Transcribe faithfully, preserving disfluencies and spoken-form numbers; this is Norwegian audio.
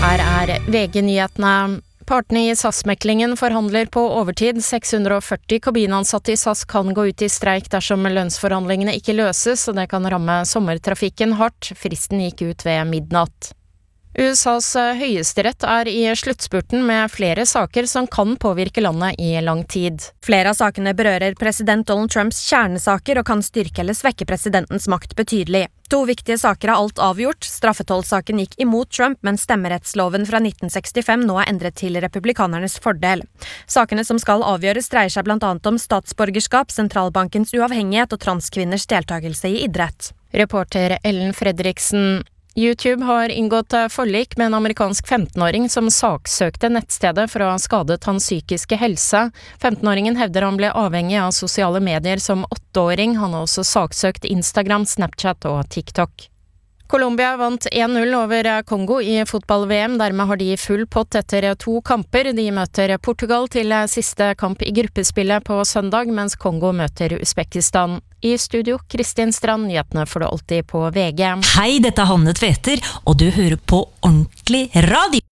Her er V G-nyhetene. Partene i S A S-meklingen forhandler på overtid. seks hundre og førti kabinansatte i S A S kan gå ut i streik dersom lønnsforhandlingene ikke løses, og det kan ramme sommertrafikken hardt. Fristen gikk ut ved midnatt. U S A's høyesterett er i sluttspurten med flere saker som kan påvirke landet i lang tid. Flere av sakene berører president Donald Trumps kjernesaker og kan styrke eller svekke presidentens makt betydelig. To viktige saker har alt avgjort. Straffetollsaken gikk imot Trump, men stemmerettsloven fra nitten sekstifem nå er endret til republikanernes fordel. Sakene som skal avgjøres dreier seg blant annet om statsborgerskap, sentralbankens uavhengighet og transkvinners deltakelse i idrett. Reporter Ellen Fredriksen. YouTube har inngått forlik med en amerikansk femtenåring som saksøkte nettstedet for å ha skadet hans psykiske helse. femtenåringen hevder han ble avhengig av sosiale medier som åtteåring. Han har også saksøkt Instagram, Snapchat og TikTok. Colombia vant en null over Kongo i fotball-V M, dermed har de full pott etter to kamper. De møter Portugal til siste kamp i gruppespillet på søndag, mens Kongo møter Uzbekistan. I studio, Kristin Strand, nyhetene får du alltid på V G. Hei, dette er Hanne Tveter, og du hører på Ordentlig Radio.